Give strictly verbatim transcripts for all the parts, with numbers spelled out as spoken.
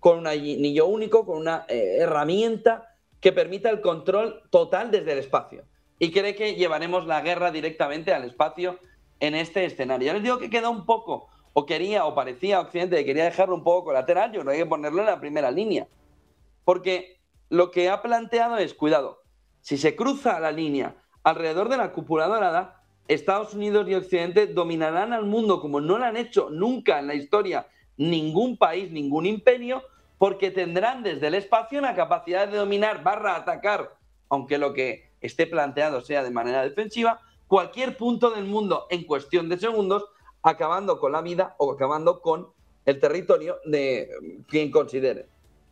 con un anillo único, con una eh, herramienta que permita el control total desde el espacio. Y cree que llevaremos la guerra directamente al espacio en este escenario. Ya les digo que queda un poco, o quería, o parecía a Occidente que quería dejarlo un poco colateral. Yo creo que hay que ponerlo en la primera línea. Porque lo que ha planteado es, cuidado, si se cruza la línea alrededor de la cúpula dorada, Estados Unidos y Occidente dominarán al mundo como no lo han hecho nunca en la historia ningún país, ningún imperio, porque tendrán desde el espacio la capacidad de dominar barra atacar, aunque lo que esté planteado sea de manera defensiva, cualquier punto del mundo en cuestión de segundos, acabando con la vida o acabando con el territorio de quien considere.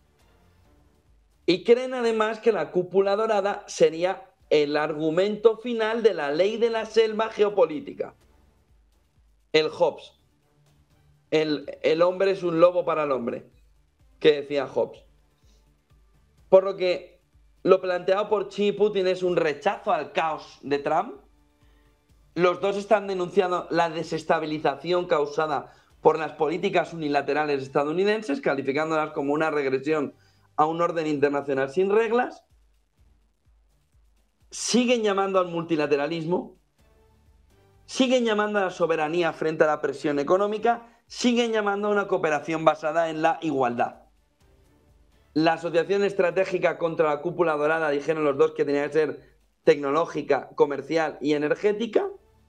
Y creen además que la cúpula dorada sería el argumento final de la ley de la selva geopolítica. El Hobbes. El, el hombre es un lobo para el hombre, que decía Hobbes. Por lo que lo planteado por Xi y Putin es un rechazo al caos de Trump. Los dos están denunciando la desestabilización causada por las políticas unilaterales estadounidenses, calificándolas como una regresión a un orden internacional sin reglas. Siguen llamando al multilateralismo, siguen llamando a la soberanía frente a la presión económica, siguen llamando a una cooperación basada en la igualdad. La Asociación Estratégica contra la Cúpula Dorada dijeron los dos que tenía que ser tecnológica, comercial y energética,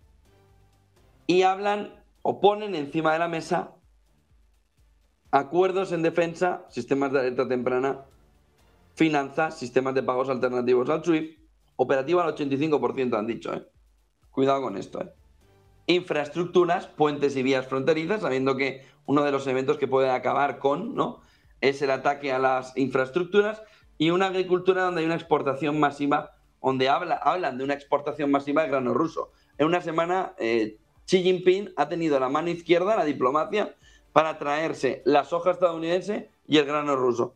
y hablan o ponen encima de la mesa acuerdos en defensa, sistemas de alerta temprana, finanzas, sistemas de pagos alternativos al SWIFT, operativa al ochenta y cinco por ciento han dicho, ¿eh? Cuidado con esto, ¿eh? Infraestructuras, puentes y vías fronterizas, sabiendo que uno de los eventos que puede acabar con, ¿no?, es el ataque a las infraestructuras, y una agricultura donde hay una exportación masiva, donde habla, hablan de una exportación masiva de grano ruso. En una semana, eh, Xi Jinping ha tenido la mano izquierda, la diplomacia, para traerse la soja estadounidense y el grano ruso.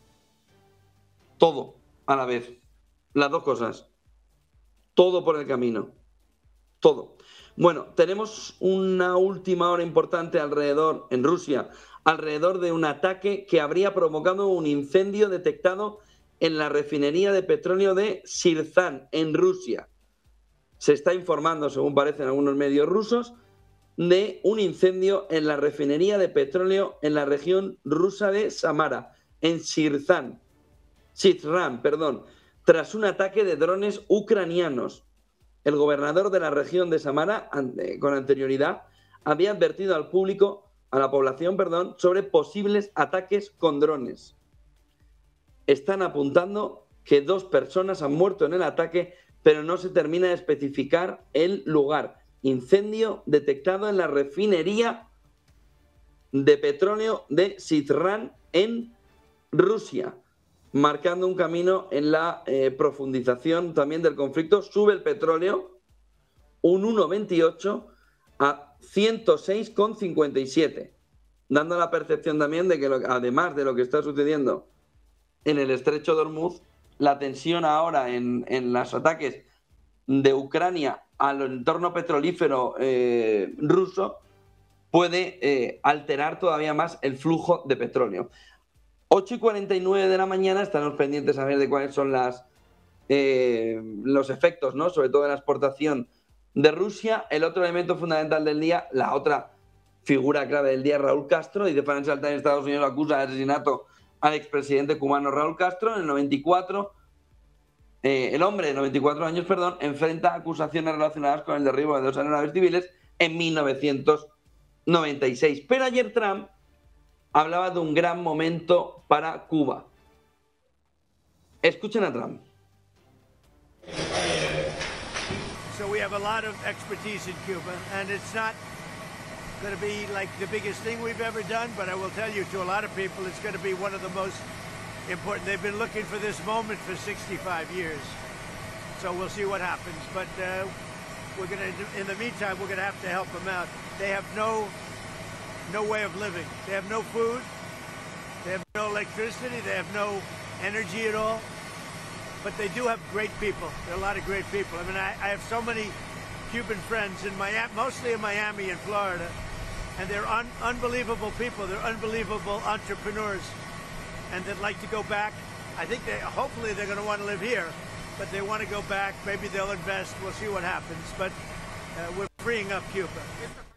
Todo a la vez. Las dos cosas. Todo por el camino. Todo. Bueno, tenemos una última hora importante alrededor, en Rusia, alrededor de un ataque que habría provocado un incendio detectado en la refinería de petróleo de Sirzan, en Rusia. Se está informando, según parecen algunos medios rusos, de un incendio en la refinería de petróleo en la región rusa de Samara, en Sirzan, Sirzan, perdón, tras un ataque de drones ucranianos. El gobernador de la región de Samara, con anterioridad, había advertido al público, a la población, perdón, sobre posibles ataques con drones. Están apuntando que dos personas han muerto en el ataque, pero no se termina de especificar el lugar. Incendio detectado en la refinería de petróleo de Sirzan en Rusia, marcando un camino en la eh, profundización también del conflicto. Sube el petróleo un uno coma veintiocho a ciento seis coma cincuenta y siete, dando la percepción también de que lo, además de lo que está sucediendo en el estrecho de Hormuz, la tensión ahora en, en los ataques de Ucrania al entorno petrolífero eh, ruso puede eh, alterar todavía más el flujo de petróleo. ocho y cuarenta y nueve de la mañana, estamos pendientes a ver de cuáles son las, eh, los efectos, ¿no?, sobre todo en la exportación de Rusia. El otro elemento fundamental del día, la otra figura clave del día, Raúl Castro, y de Financial Times, Estados Unidos acusa de asesinato al expresidente cubano Raúl Castro. En el noventa y cuatro, eh, el hombre de noventa y cuatro años, perdón, enfrenta acusaciones relacionadas con el derribo de dos aeronaves civiles en mil novecientos noventa y seis. Pero ayer Trump hablaba de un gran momento para Cuba. Escuchen a Trump. So we have a lot of expertise in Cuba, and it's not going to be like the biggest thing we've ever done, but I will tell you, to a lot of people, it's going to be one of the most important. They've been looking for this moment for sixty-five years, so we'll see what happens. But uh, we're going to, in the meantime, we're going to have to help them out. They have no no way of living. They have no food. They have no electricity. They have no energy at all. But they do have great people. There are a lot of great people. I mean, I, I have so many Cuban friends in Miami, mostly in Miami and Florida, and they're un unbelievable people. They're unbelievable entrepreneurs. and they'd like to go back. I think they, hopefully they're going to want to live here, but they want to go back. Maybe they'll invest. We'll see what happens. But uh, we're freeing up Cuba.